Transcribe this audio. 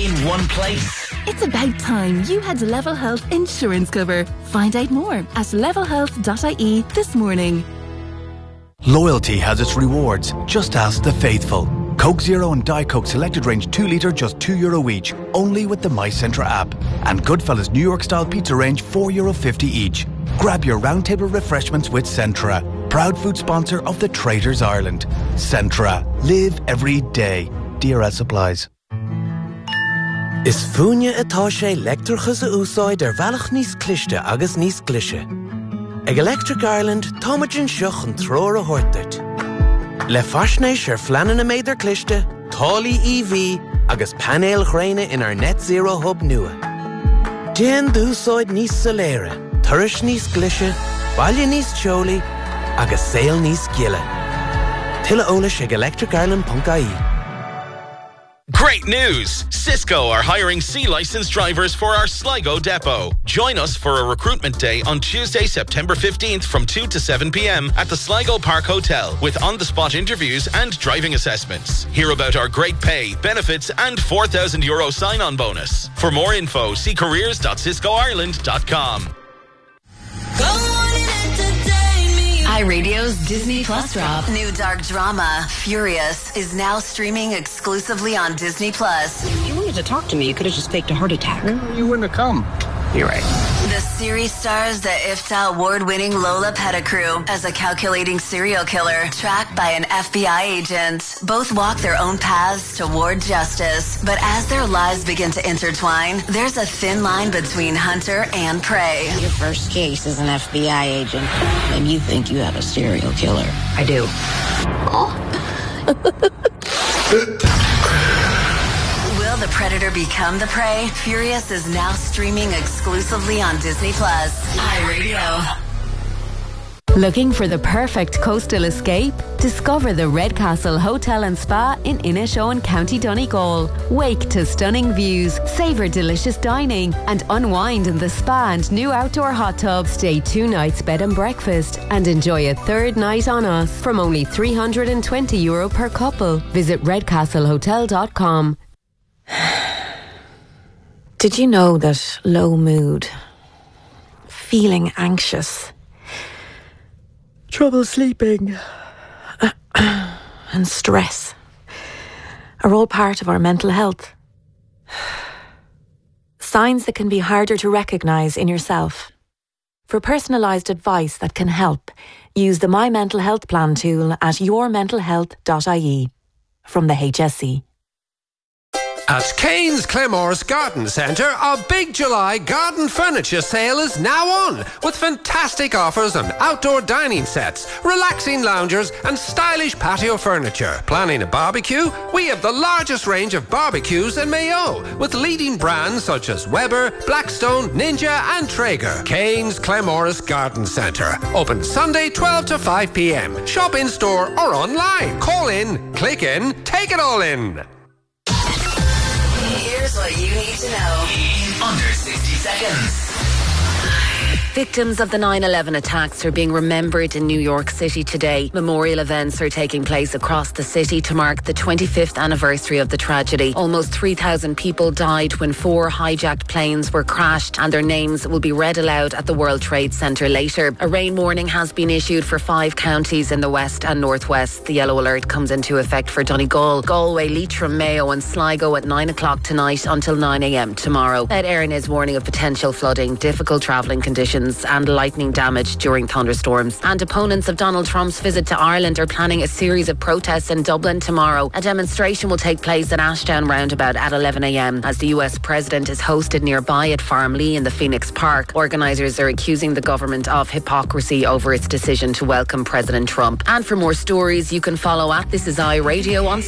in one place. It's about time you had Level Health insurance cover. Find out more at levelhealth.ie this morning. Loyalty has its rewards. Just ask the faithful. Coke Zero and Diet Coke Selected Range 2 litre just €2 each, only with the MyCentra app. And Goodfellas New York Style Pizza Range €4.50 each. Grab your roundtable refreshments with Centra, proud food sponsor of the Traitors Ireland. Centra. Live every day. DRL supplies. Is fúine atá sé leictreachas a úsáid bhealach níos cliste agus níos glise. Ag Electric Ireland, táimeann seach an tróir a thuirteart. Le faisnéis fleanan a méidir cliste, tálaí EV agus panéal chréine in our net zero hub nua. Déan d'úsáid níos soléire, turais níos glise, baile níos teolaí agus saol níos gile. Tuilleadh eolais ag electricireland.ie. Great news! Cisco are hiring C-licensed drivers for our Sligo depot. Join us for a recruitment day on Tuesday, September 15th from 2 to 7 p.m. at the Sligo Park Hotel with on-the-spot interviews and driving assessments. Hear about our great pay, benefits and €4,000 sign-on bonus. For more info, see careers.ciscoireland.com. iRadio's Disney Plus drop. New dark drama, Furious, is now streaming exclusively on Disney Plus. If you wanted to talk to me, you could have just faked a heart attack. You wouldn't have come. You're right. The series stars the IFTA award-winning Lola Pettigrew as a calculating serial killer tracked by an FBI agent. Both walk their own paths toward justice, but as their lives begin to intertwine, there's a thin line between hunter and prey. Your first case is an FBI agent, and you think you have a serial killer. I do. Oh. Will the predator become the prey? Furious is now streaming exclusively on Disney Plus. iRadio. Looking for the perfect coastal escape? Discover the Redcastle Hotel and Spa in Inishowen, County Donegal. Wake to stunning views, savour delicious dining and unwind in the spa and new outdoor hot tub. Stay 2 nights bed and breakfast and enjoy a third night on us from only €320 per couple. Visit redcastlehotel.com. Did you know that low mood, feeling anxious, trouble sleeping, and stress are all part of our mental health? Signs that can be harder to recognise in yourself. For personalised advice that can help, use the My Mental Health Plan tool at yourmentalhealth.ie from the HSE. At Kane's Clemores Garden Centre, a big July garden furniture sale is now on, with fantastic offers on outdoor dining sets, relaxing loungers and stylish patio furniture. Planning a barbecue? We have the largest range of barbecues in Mayo, with leading brands such as Weber, Blackstone, Ninja and Traeger. Kane's Clemores Garden Centre. Open Sunday 12 to 5 p.m. Shop in store or online. Call in, click in, take it all in. Here's what you need to know in under 60 seconds. Victims of the 9/11 attacks are being remembered in New York City today. Memorial events are taking place across the city to mark the 25th anniversary of the tragedy. Almost 3,000 people died when 4 hijacked planes were crashed, and their names will be read aloud at the World Trade Center later. A rain warning has been issued for 5 counties in the west and northwest. The yellow alert comes into effect for Donegal, Galway, Leitrim, Mayo and Sligo at 9 o'clock tonight until 9 a.m. tomorrow. Ed Erin is warning of potential flooding, difficult travelling conditions and lightning damage during thunderstorms. And opponents of Donald Trump's visit to Ireland are planning a series of protests in Dublin tomorrow. A demonstration will take place at Ashdown roundabout at 11 a.m. as the US president is hosted nearby at Farmlee in the Phoenix Park. Organisers are accusing the government of hypocrisy over its decision to welcome President Trump. And for more stories, you can follow at This Is iRadio on